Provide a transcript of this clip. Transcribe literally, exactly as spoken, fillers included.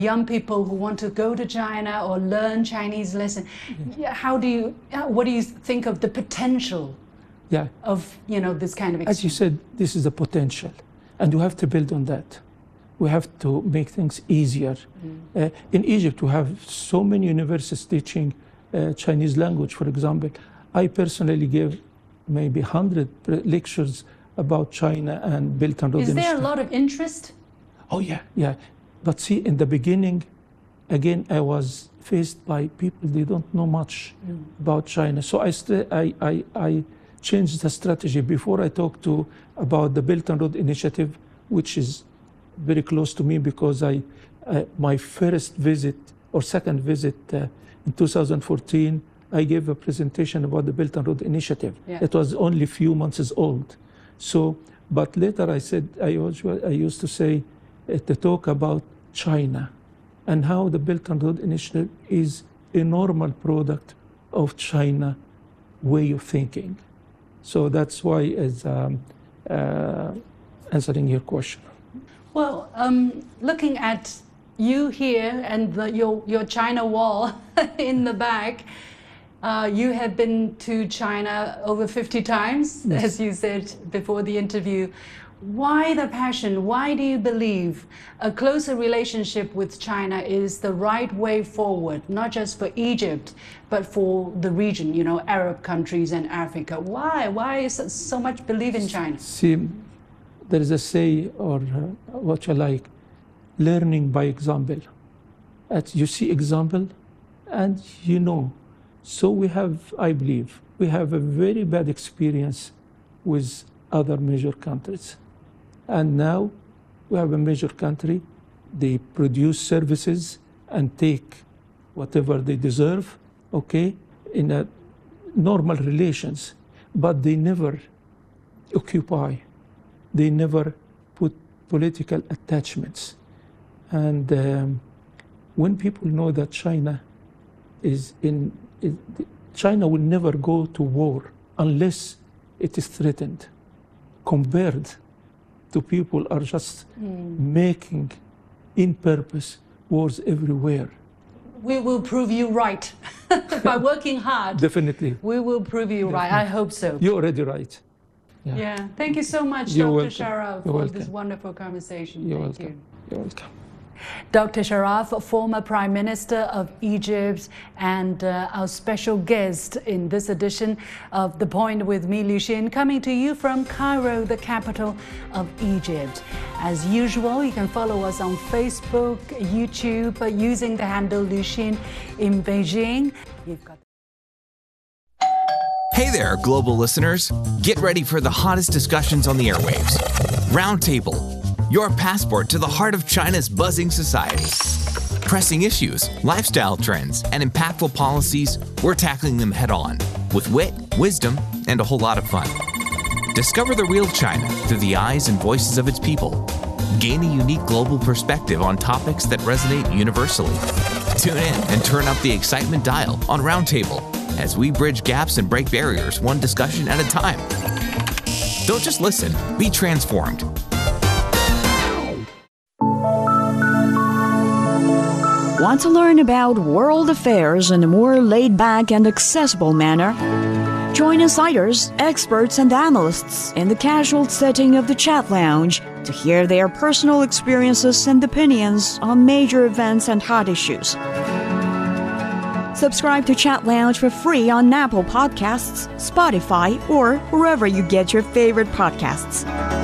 young people who want to go to China or learn Chinese lesson. Yeah. How do you, what do you think of the potential yeah. of, you know, this kind of experience? As you said, this is a potential, and you have to build on that. We have to make things easier. Mm. Uh, in Egypt, we have so many universities teaching uh, Chinese language, for example. I personally gave maybe one hundred lectures about China and Belt and Road Is there Initiative. a lot of interest? Oh, yeah, yeah. But see, in the beginning, again, I was faced by people, they don't know much mm. about China. So I, st- I, I, I changed the strategy. Before I talked to about the Belt and Road Initiative, which is very close to me because I, uh, my first visit or second visit uh, in two thousand fourteen, I gave a presentation about the Belt and Road Initiative. Yeah. It was only a few months old. So, but later I said, I, was, I used to say, uh, to talk about China and how the Belt and Road Initiative is a normal product of China way of thinking. So that's why is um, uh, answering your question. Well, um, looking at you here and the, your, your China wall in the back, uh, you have been to China over fifty times, yes. as you said before the interview. Why the passion? Why do you believe a closer relationship with China is the right way forward, not just for Egypt, but for the region, you know, Arab countries and Africa? Why? Why is so much belief in China? See, there is a say, or uh, what you like, learning by example. As you see example, and you know. So we have, I believe, we have a very bad experience with other major countries. And now we have a major country, they produce services and take whatever they deserve, okay, in a normal relations, but they never occupy. They never put political attachments. And um, when people know that China is in, is, China will never go to war unless it is threatened, compared to people are just mm. making in purpose wars everywhere. We will prove you right by working hard. Definitely. We will prove you Definitely. right. I hope so. You're already right. Yeah. yeah. Thank you so much, You're Doctor welcome. Sharaf, You're for welcome. this wonderful conversation. You're Thank welcome. you. You're welcome. Doctor Sharaf, former Prime Minister of Egypt, and uh, our special guest in this edition of The Point with me, Liu Xin, coming to you from Cairo, the capital of Egypt. As usual, you can follow us on Facebook, YouTube, uh, using the handle Liu Xin in Beijing. You've got Hey there, global listeners. Get ready for the hottest discussions on the airwaves. Roundtable, your passport to the heart of China's buzzing society. Pressing issues, lifestyle trends, and impactful policies, we're tackling them head on with wit, wisdom, and a whole lot of fun. Discover the real China through the eyes and voices of its people. Gain a unique global perspective on topics that resonate universally. Tune in and turn up the excitement dial on Roundtable as we bridge gaps and break barriers one discussion at a time. Don't just listen, be transformed. Want to learn about world affairs in a more laid-back and accessible manner? Join insiders, experts, and analysts in the casual setting of the Chat Lounge to hear their personal experiences and opinions on major events and hot issues. Subscribe to Chat Lounge for free on Apple Podcasts, Spotify, or wherever you get your favorite podcasts.